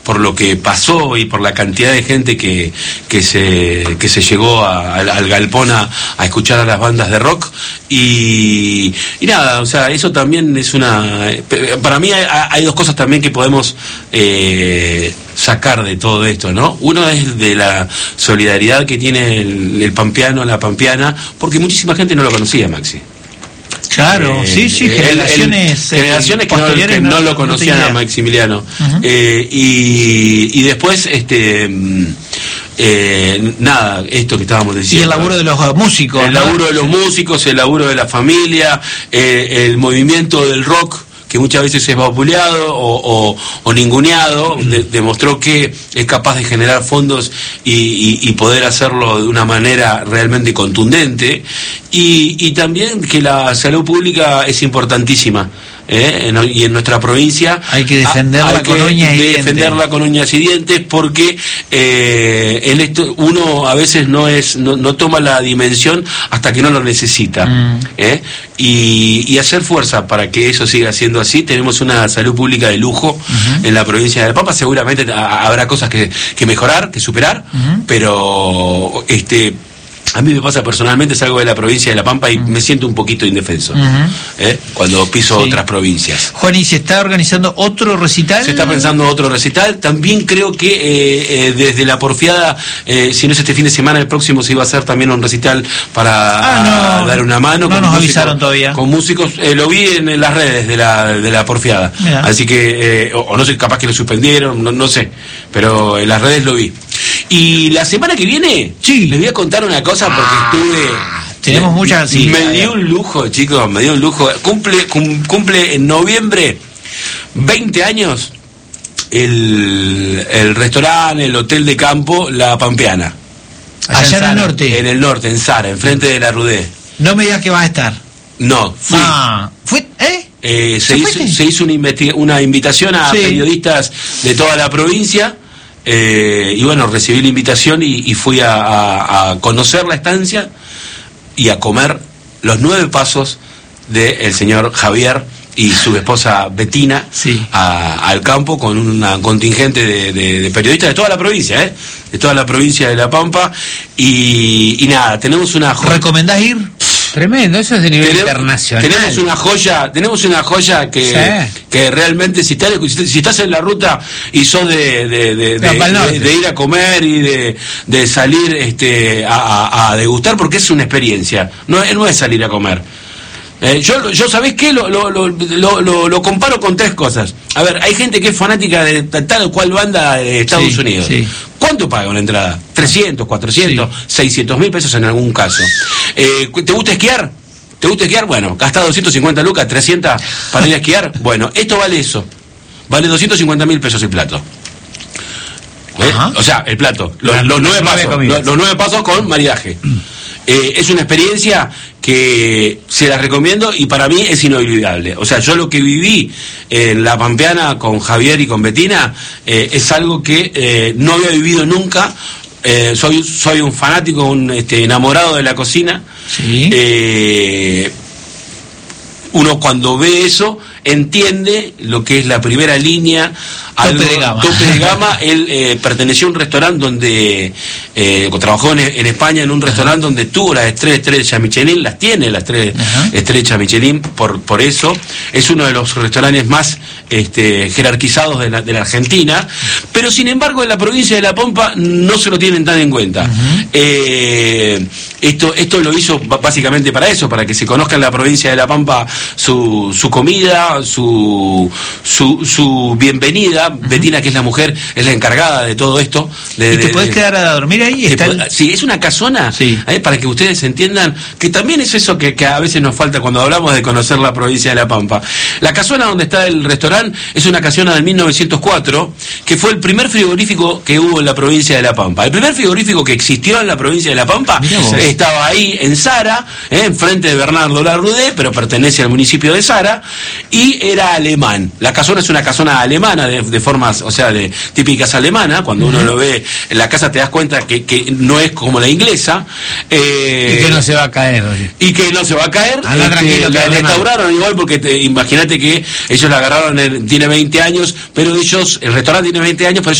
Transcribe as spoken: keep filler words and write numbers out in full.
por lo que pasó y por la cantidad de gente que, que se que se llegó a, al, al galpón a, a escuchar a las bandas de rock y, y nada, o sea, eso también es una, para mí hay, hay dos cosas también que podemos eh, sacar de todo esto, ¿no? Uno es de la solidaridad que tiene el, el pampeano, la pampeana, porque muchísima gente no lo conocía, Maxi. Claro, eh, sí, sí, generaciones, el, el, generaciones que, no, que no, no lo conocían no a Maximiliano. Uh-huh. eh, y, y después, este, eh, nada, esto que estábamos diciendo. Y el laburo de los músicos. El ¿no? laburo de los músicos, el laburo de la familia, eh, el movimiento del rock, que muchas veces es vapuleado o, o, o ninguneado, de, demostró que es capaz de generar fondos y, y, y poder hacerlo de una manera realmente contundente, y, y también que la salud pública es importantísima. ¿Eh? En, y en nuestra provincia hay que defenderla hay con que uñas y dientes. defenderla con uñas y dientes, porque eh, en esto uno a veces no es no, no toma la dimensión hasta que no lo necesita. Mm. ¿Eh? y, y hacer fuerza para que eso siga siendo así. Tenemos una salud pública de lujo uh-huh. en la provincia de La Pampa. Seguramente a, habrá cosas que, que mejorar, que superar, uh-huh. pero este a mí me pasa personalmente, salgo de la provincia de La Pampa y uh-huh. me siento un poquito indefenso uh-huh. ¿eh? cuando piso sí. otras provincias. Juan, ¿y se está organizando otro recital? Se está pensando otro recital. También creo que eh, eh, desde la porfiada, eh, si no es este fin de semana, el próximo se iba a hacer también un recital para ah, no, dar una mano. No con nos músicos, avisaron todavía. Con músicos, eh, lo vi en, en las redes de la, de la porfiada. Mirá. Así que, eh, o, o no sé, capaz que lo suspendieron, no, no sé, pero en las redes lo vi. Y la semana que viene, sí. les voy a contar una cosa porque ah, estuve... Tenemos muchas... Sí, me dio un lujo, chicos, me dio un lujo. Cumple, cum, cumple en noviembre veinte años el, el restaurante, el hotel de campo La Pampeana. Allá, Allá en, en el norte. En el norte, en Sara, enfrente de la Rudé. No me digas que vas a estar. No, fui. Ah, ¿fue? ¿Eh? Eh, se, hizo, se hizo una, investi- una invitación a sí. periodistas de toda la provincia. Eh, y bueno, recibí la invitación y, y fui a, a, a conocer la estancia y a comer los nueve pasos del señor Javier y su esposa Bettina sí. a, al campo con una contingente de, de, de periodistas de toda la provincia, ¿eh? de toda la provincia de La Pampa, y, y nada, tenemos una... Jo- ¿Recomendás ir? Tremendo, eso es de nivel tenemos, internacional. Tenemos una joya, tenemos una joya que, sí. que realmente si estás, si estás en la ruta y sos de, de, de, de, de, de ir a comer y de, de salir este, a, a, a degustar, porque es una experiencia, no, no es salir a comer. Eh, yo, yo ¿sabés qué? Lo, lo, lo, lo, lo, lo comparo con tres cosas. A ver, hay gente que es fanática de tal o cual banda de Estados sí, Unidos. Sí. ¿Cuánto paga una entrada? trescientos, cuatrocientos, sí. seiscientos mil pesos en algún caso. Eh, ¿Te gusta esquiar? ¿Te gusta esquiar? Bueno, gastás doscientos cincuenta lucas, trescientos para ir a esquiar. Bueno, esto vale eso. Vale doscientos cincuenta mil pesos el plato. ¿Eh? O sea, el plato. Los, los, los, nueve pasos, los, los nueve pasos con maridaje. Eh, es una experiencia que se la recomiendo y para mí es inolvidable. O sea, yo lo que viví en La Pampeana con Javier y con Bettina eh, es algo que eh, no había vivido nunca. Eh, soy soy un fanático, un este, enamorado de la cocina. Sí. Eh, uno cuando ve eso entiende lo que es la primera línea, algo, tope de gama. Tope de gama. Él eh, perteneció a un restaurante donde eh, trabajó en, en España en un restaurante uh-huh. donde tuvo las tres estrellas Michelin, las tiene las tres uh-huh. estrellas Michelin, por por eso es uno de los restaurantes más este, jerarquizados de la, de la Argentina, pero sin embargo en la provincia de La Pampa no se lo tienen tan en cuenta. Uh-huh. eh, esto esto lo hizo básicamente para eso, para que se conozca en la provincia de La Pampa su, su comida, su, su su bienvenida. Uh-huh. Bettina, que es la mujer, es la encargada de todo esto. De, ¿Y te de, podés de, quedar a dormir ahí? Está el... Sí, es una casona, sí. ¿eh? Para que ustedes entiendan que también es eso que, que a veces nos falta cuando hablamos de conocer la provincia de La Pampa. La casona donde está el restaurante es una casona del mil novecientos cuatro, que fue el primer frigorífico que hubo en la provincia de La Pampa. El primer frigorífico que existió en la provincia de La Pampa estaba ahí en Sara, ¿eh? enfrente de Bernardo Larrudé, pero pertenece al municipio de Sara, y y era alemán. La casona es una casona alemana de, de formas, o sea, de típicas alemanas. Cuando uno lo ve en la casa te das cuenta que, que no es como la inglesa. Eh, y que no se va a caer, oye. Y que no se va a caer. Anda este, tranquilo, la que restauraron igual porque te, imagínate que ellos la agarraron, en, tiene veinte años, pero ellos, el restaurante tiene veinte años, pero ellos